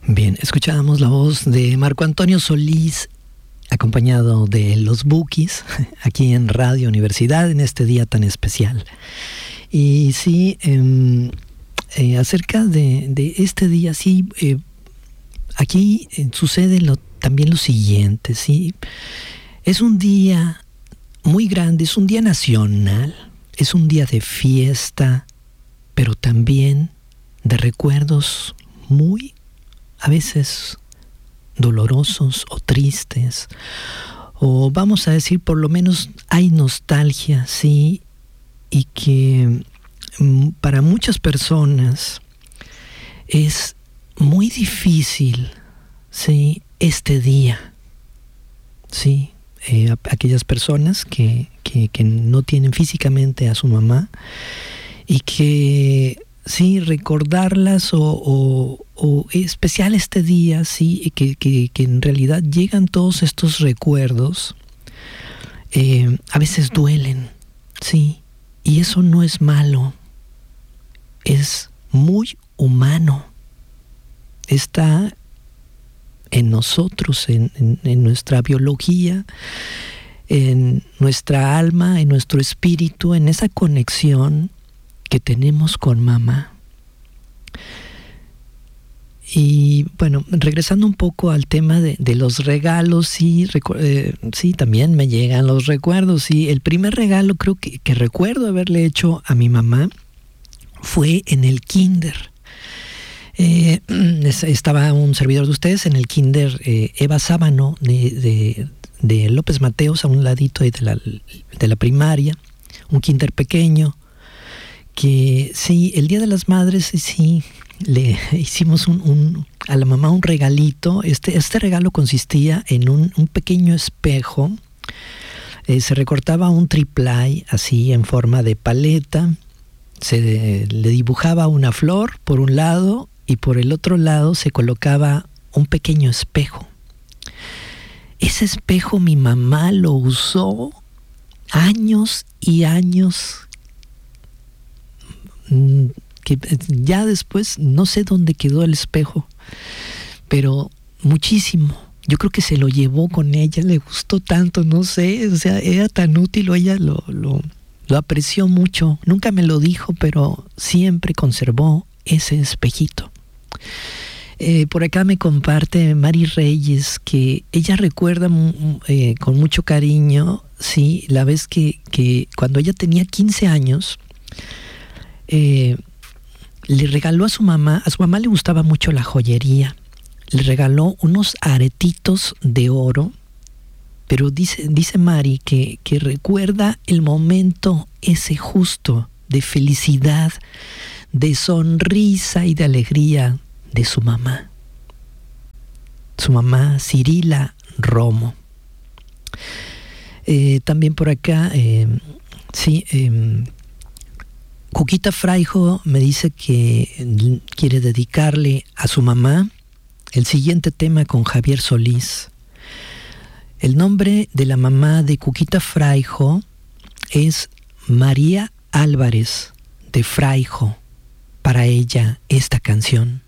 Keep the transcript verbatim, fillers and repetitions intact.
Bien, escuchábamos la voz de Marco Antonio Solís, acompañado de los Bukis, aquí en Radio Universidad, en este día tan especial. Y sí, eh, eh, acerca de, de este día, sí, eh, aquí eh, sucede lo, también lo siguiente, sí. Es un día muy grande, es un día nacional, es un día de fiesta, pero también de recuerdos muy a veces dolorosos o tristes, o vamos a decir, por lo menos hay nostalgia, sí, y que mm, para muchas personas es muy difícil, sí, este día, sí, eh, a, aquellas personas que, que, que no tienen físicamente a su mamá y que sí, recordarlas o, o, o especial este día, sí, que, que, que en realidad llegan todos estos recuerdos, eh, a veces duelen, sí, y eso no es malo, es muy humano, está en nosotros, en, en, en nuestra biología, en nuestra alma, en nuestro espíritu, en esa conexión que tenemos con mamá. Y bueno, regresando un poco al tema de, de los regalos, sí, recu- eh, sí, también me llegan los recuerdos. Sí, el primer regalo creo que, que recuerdo haberle hecho a mi mamá fue en el kinder. Eh, estaba un servidor de ustedes en el kinder eh, Eva Sábano de, de, de López Mateos, a un ladito de la, de la primaria, un kinder pequeño, que sí, el Día de las Madres, sí, le hicimos un, un, a la mamá un regalito. Este, este regalo consistía en un, un pequeño espejo. Eh, se recortaba un triplay así en forma de paleta. Se de, le dibujaba una flor por un lado y por el otro lado se colocaba un pequeño espejo. Ese espejo mi mamá lo usó años y años, que ya después no sé dónde quedó el espejo, pero muchísimo. Yo creo que se lo llevó con ella, le gustó tanto, no sé, o sea, era tan útil, o ella lo, lo, lo apreció mucho. Nunca me lo dijo, pero siempre conservó ese espejito. Eh, por acá me comparte Mari Reyes que ella recuerda eh, con mucho cariño, sí, la vez que, que cuando ella tenía quince años, Eh, le regaló a su mamá, a su mamá le gustaba mucho la joyería, le regaló unos aretitos de oro, pero dice, dice Mari que, que recuerda el momento ese justo de felicidad, de sonrisa y de alegría de su mamá, su mamá Cirila Romo. Eh, también por acá, eh, sí, eh, Cuquita Fraijo me dice que quiere dedicarle a su mamá el siguiente tema con Javier Solís. El nombre de la mamá de Cuquita Fraijo es María Álvarez de Fraijo. Para ella esta canción.